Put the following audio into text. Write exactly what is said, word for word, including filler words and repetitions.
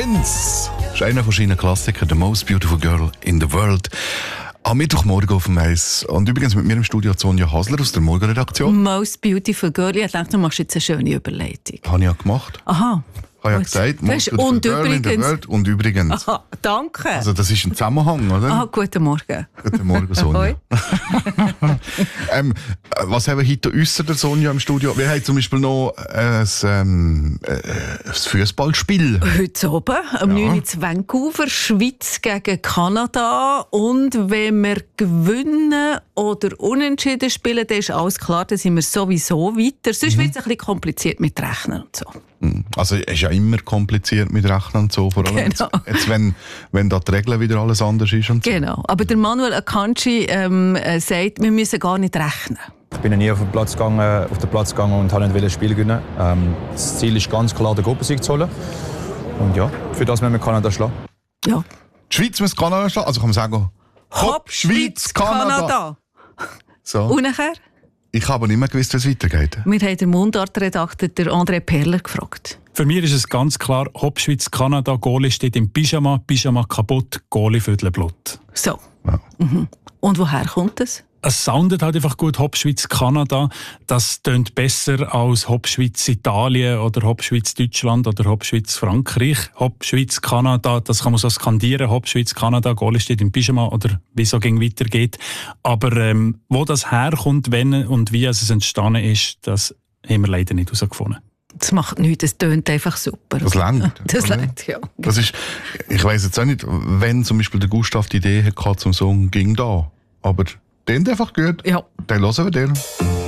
Prince ist einer von seinen Klassikern, The Most Beautiful Girl in the World. Am Mittwochmorgen auf dem Eis. Und übrigens mit mir im Studio Sonja Hasler aus der Morgenredaktion. Most Beautiful Girl. Ich dachte, du machst jetzt eine schöne Überleitung. Habe ich ja gemacht. Aha. Habe ja gesagt, Most Beautiful und Girl in the übrigens. World. Und übrigens. Aha, danke. Also das ist ein Zusammenhang, oder? Ah, guten Morgen. Guten Morgen, Sonja. ähm, was haben wir heute äußert, Sonja, im Studio? Wir haben zum Beispiel noch ein, ähm, äh, ein Fußballspiel. Heute oben, am Ja. neun Uhr in Vancouver, Schweiz gegen Kanada. Und wenn wir gewinnen oder unentschieden spielen, dann ist alles klar, dann sind wir sowieso weiter. Sonst Mhm. wird es ein bisschen kompliziert mit Rechnen und so. Also es ist ja immer kompliziert mit Rechnen und so, vor allem Genau. jetzt, jetzt wenn, wenn da die Regeln wieder alles anders ist und so. Genau. Aber der Manuel Akanji ähm, äh, sagt, wir müssen gar nicht rechnen. Ich bin nie auf den Platz gegangen, auf den Platz gegangen und wollte nicht das Spiel gewinnen. Ähm, das Ziel ist ganz klar, den Gruppensieg zu holen. Und ja, für das müssen wir Kanada schlagen. Ja. Die Schweiz muss Kanada schlagen, also kann man sagen, Hopp, Schweiz, Kanada. So. Und nachher? Ich habe aber nicht mehr gewusst, wie es weitergeht. Wir haben den Mundartredakteur der André Perler gefragt. Für mich ist es ganz klar, Hopp Schweiz Kanada, Goalie steht im Pyjama, Pyjama kaputt, Goalie Viertelblut. So. Ja. Mhm. Und woher kommt es? Es soundet halt einfach gut, Hopp Schweiz Kanada. Das tönt besser als Hopp Schweiz Italien oder Hopp Schweiz Deutschland oder Hopp Schweiz Frankreich. Hopp Schweiz Kanada, das kann man so skandieren. Hopp Schweiz Kanada, Goalie steht im Pyjama oder wie so ging weitergeht. Aber ähm, wo das herkommt, wenn und wie es entstanden ist, das haben wir leider nicht herausgefunden. Das macht nichts, das tönt einfach super. Das langt. Das langt, ja. Das ist, ich weiss jetzt auch nicht, wenn zum Beispiel der Gustav die Idee hatte zum Song «Ging da». Aber den einfach gut. Ja. Den hören wir den.